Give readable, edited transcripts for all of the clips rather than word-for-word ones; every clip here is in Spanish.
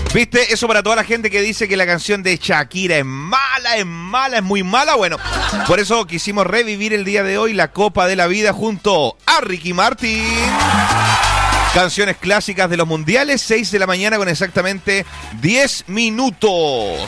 ¿Viste? Eso para toda la gente que dice que la canción de Shakira es mala, es muy mala. Bueno, por eso quisimos revivir el día de hoy la Copa de la Vida junto a Ricky Martin. Canciones clásicas de los mundiales, 6 de la mañana con exactamente 10 minutos.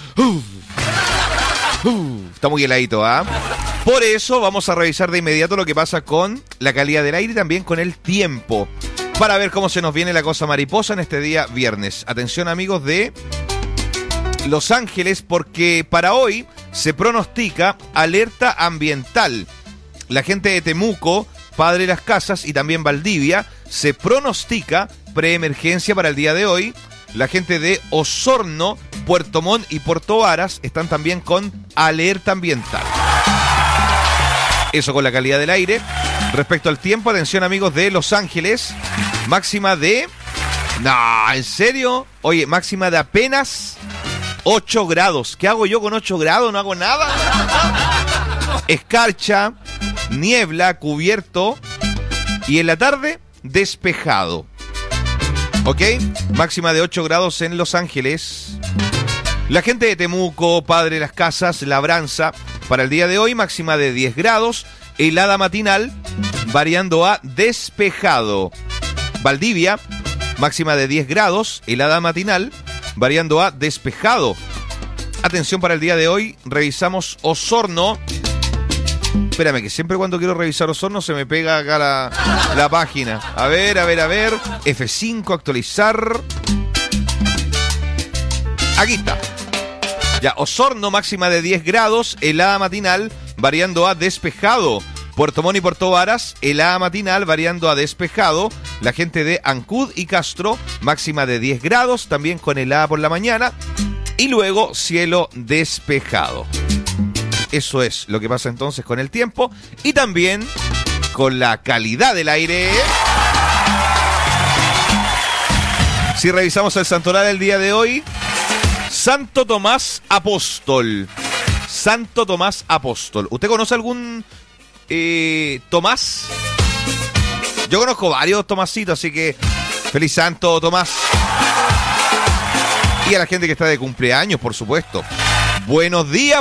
Está muy heladito, ¿ah? Por eso vamos a revisar de inmediato lo que pasa con la calidad del aire y también con el tiempo, para ver cómo se nos viene la cosa mariposa en este día viernes. Atención, amigos de Los Ángeles, porque para hoy se pronostica alerta ambiental. La gente de Temuco, Padre Las Casas y también Valdivia, se pronostica preemergencia para el día de hoy. La gente de Osorno, Puerto Montt y Puerto Varas están también con alerta ambiental. Eso con la calidad del aire. Respecto al tiempo, atención, amigos de Los Ángeles, máxima de... No, ¿en serio? Oye, máxima de apenas 8 grados. ¿Qué hago yo con 8 grados? No hago nada. Escarcha, niebla, cubierto y en la tarde despejado. ¿Ok? Máxima de 8 grados en Los Ángeles. La gente de Temuco, Padre Las Casas, Labranza, para el día de hoy máxima de 10 grados, helada matinal, variando a despejado. Valdivia, máxima de 10 grados, helada matinal, variando a despejado. Atención para el día de hoy, revisamos Osorno. Espérame, que siempre cuando quiero revisar Osorno se me pega acá la página. A ver. F5, actualizar. Aquí está. Ya, Osorno, máxima de 10 grados, helada matinal, variando a despejado. Puerto Montt y Puerto Varas, helada matinal, variando a despejado. La gente de Ancud y Castro, máxima de 10 grados, también con helada por la mañana. Y luego, cielo despejado. Eso es lo que pasa entonces con el tiempo y también con la calidad del aire. Si revisamos el santoral del día de hoy, Santo Tomás Apóstol. Santo Tomás Apóstol. ¿Usted conoce algún Tomás? Yo conozco varios Tomásitos, así que feliz Santo Tomás. Y a la gente que está de cumpleaños, por supuesto. Buenos días.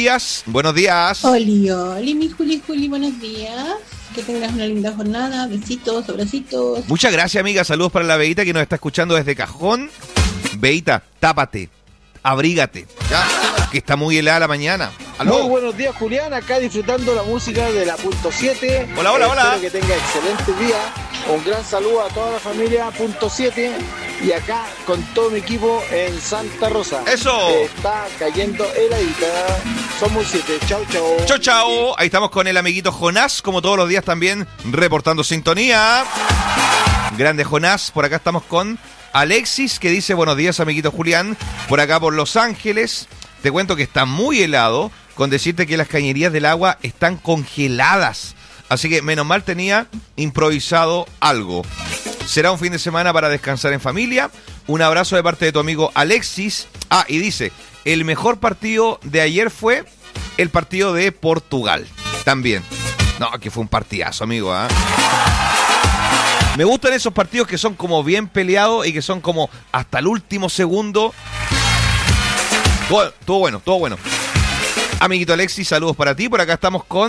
Oli, mi Juli, buenos días. Que tengas una linda jornada. Besitos, abracitos. Muchas gracias, amiga. Saludos para la Beita que nos está escuchando desde Cajón. Beita, tápate, abrígate, ¿ya? Que está muy helada la mañana. ¿Aló? Muy buenos días, Julián. Acá disfrutando la música de la Punto 7. Hola. Espero que tenga excelente día. Un gran saludo a toda la familia Punto 7. Y acá con todo mi equipo en Santa Rosa. ¡Eso! Está cayendo heladita. Somos 7. Chau. Chau. Ahí estamos con el amiguito Jonás, como todos los días también, reportando sintonía. Grande Jonás. Por acá estamos con Alexis, que dice buenos días, amiguito Julián. Por acá por Los Ángeles. Te cuento que está muy helado, con decirte que las cañerías del agua están congeladas. Así que menos mal tenía improvisado algo. Será un fin de semana para descansar en familia. Un abrazo de parte de tu amigo Alexis. Ah, y dice, el mejor partido de ayer fue el partido de Portugal. También. No, que fue un partidazo, amigo, ¿eh? Me gustan esos partidos que son como bien peleados y que son como hasta el último segundo. Todo bueno. Amiguito Alexis, saludos para ti. Por acá estamos con